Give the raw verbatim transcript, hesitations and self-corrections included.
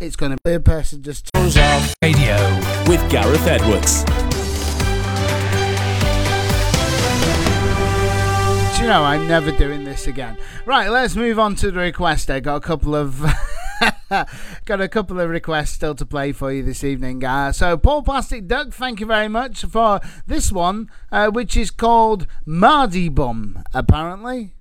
it's going to be a person just turns off. Radio with Gareth Edwards. Do you know, I'm never doing this again. Right, let's move on to the request. I got a couple of got a couple of requests still to play for you this evening. Uh, so Paul Plastic Duck, thank you very much for this one, uh, which is called Mardy Bum, apparently.